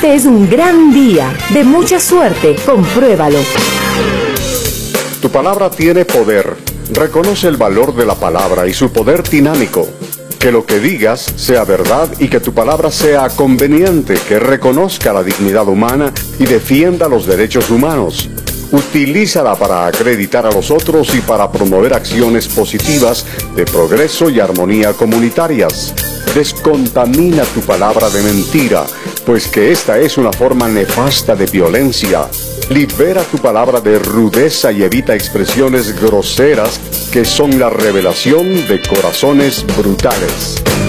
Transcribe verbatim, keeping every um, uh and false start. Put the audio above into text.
Este es un gran día, de mucha suerte, compruébalo. Tu palabra tiene poder. Reconoce el valor de la palabra y su poder dinámico. Que lo que digas sea verdad y que tu palabra sea conveniente, que reconozca la dignidad humana y defienda los derechos humanos. Utilízala para acreditar a los otros y para promover acciones positivas de progreso y armonía comunitarias. Descontamina tu palabra de mentira, pues que esta es una forma nefasta de violencia. Libera tu palabra de rudeza y evita expresiones groseras que son la revelación de corazones brutales.